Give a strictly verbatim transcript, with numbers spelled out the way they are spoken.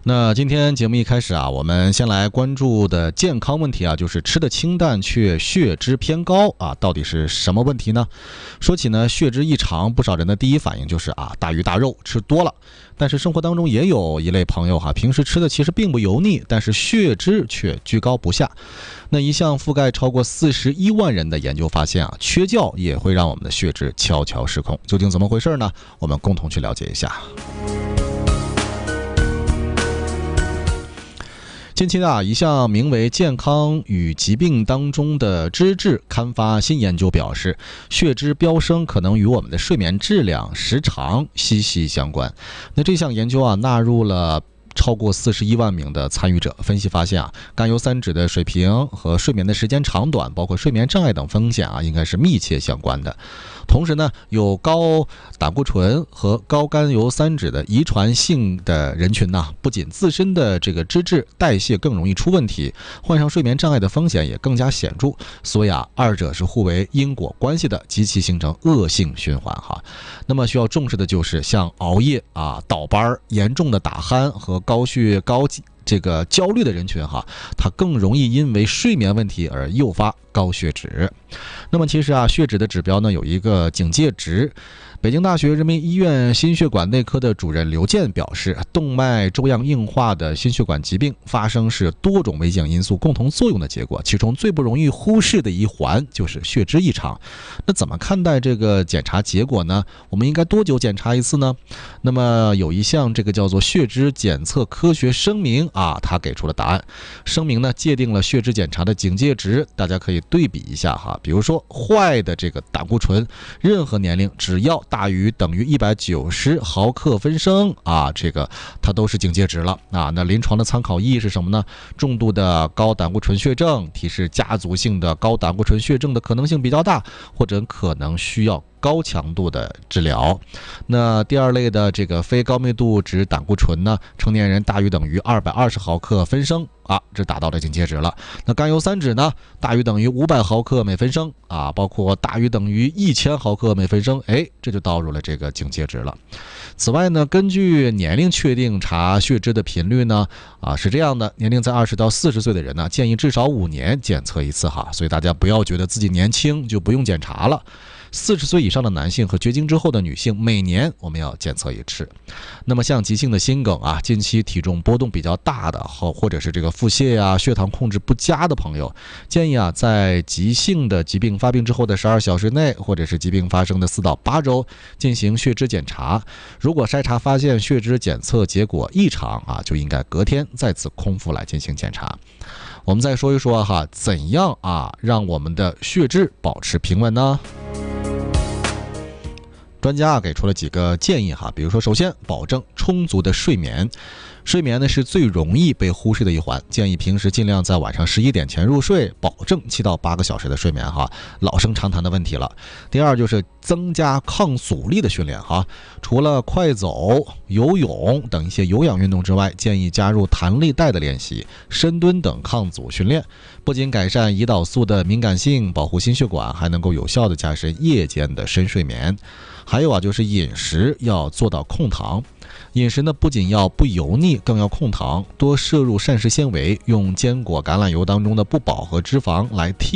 那今天节目一开始啊，我们先来关注的健康问题啊，就是吃的清淡却血脂偏高啊，到底是什么问题呢？说起呢血脂异常，不少人的第一反应就是啊大鱼大肉吃多了。但是生活当中也有一类朋友哈，平时吃的其实并不油腻，但是血脂却居高不下。那一项覆盖超过四十一万人的研究发现啊，缺觉也会让我们的血脂悄悄失控。究竟怎么回事呢？我们共同去了解一下。近期啊，一项名为《健康与疾病当中的脂质》刊发新研究表示，血脂飙升可能与我们的睡眠质量、时长息息相关。那这项研究啊，纳入了超过四十一万名的参与者，分析发现啊，甘油三酯的水平和睡眠的时间长短，包括睡眠障碍等风险啊，应该是密切相关的。同时呢，有高胆固醇和高甘油三酯的遗传性的人群呢，不仅自身的这个脂质代谢更容易出问题，患上睡眠障碍的风险也更加显著。所以啊，二者是互为因果关系的，极其形成恶性循环哈。那么需要重视的就是像熬夜啊、倒班、严重的打鼾和高血高这个焦虑的人群哈，它更容易因为睡眠问题而诱发高血脂。那么其实啊，血脂的指标呢有一个警戒值。北京大学人民医院心血管内科的主任刘健表示，动脉粥样硬化的心血管疾病发生是多种危险因素共同作用的结果，其中最不容易忽视的一环就是血脂异常。那怎么看待这个检查结果呢？我们应该多久检查一次呢？那么有一项这个叫做血脂检测科学声明啊，它给出了答案。声明呢界定了血脂检查的警戒值，大家可以对比一下哈。比如说坏的这个胆固醇，任何年龄只要大于等于一百九十毫克分升啊，这个它都是警戒值了啊。那临床的参考意义是什么呢？重度的高胆固醇血症提示家族性的高胆固醇血症的可能性比较大，或者可能需要高强度的治疗。那第二类的这个非高密度脂胆固醇呢，成年人大于等于二百二十毫克分升啊，这达到了警戒值了。那甘油三酯呢，大于等于五百毫克每分升啊，包括大于等于一千毫克每分升，哎，这就到入了这个警戒值了。此外呢，根据年龄确定查血脂的频率呢，啊是这样的，年龄在二十到四十岁的人呢，建议至少五年检测一次哈，所以大家不要觉得自己年轻就不用检查了。四十岁以上的男性和绝经之后的女性，每年我们要检测一次。那么像急性的心梗啊，近期体重波动比较大的，或或者是这个腹泻啊、血糖控制不佳的朋友，建议啊，在急性的疾病发病之后的十二小时内，或者是疾病发生的四到八周，进行血脂检查。如果筛查发现血脂检测结果异常啊，就应该隔天再次空腹来进行检查。我们再说一说哈，怎样啊让我们的血脂保持平稳呢？专家啊给出了几个建议哈，比如说，首先保证充足的睡眠。睡眠呢是最容易被忽视的一环，建议平时尽量在晚上十一点前入睡，保证七到八个小时的睡眠哈，老生常谈的问题了。第二就是增加抗阻力的训练哈，除了快走、游泳等一些有氧运动之外，建议加入弹力带的练习、深蹲等抗阻训练，不仅改善胰岛素的敏感性，保护心血管，还能够有效的加深夜间的深睡眠。还有啊，就是饮食要做到控糖。饮食呢，不仅要不油腻，更要控糖，多摄入膳食纤维，用坚果、橄榄油当中的不饱和脂肪来替